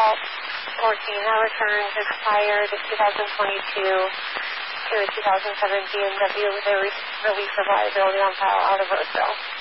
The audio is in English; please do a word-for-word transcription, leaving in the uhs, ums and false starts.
Vault fourteen, that return expired in two thousand twenty-two to a two thousand seven B M W with a re- release of liability on file out of Roseville.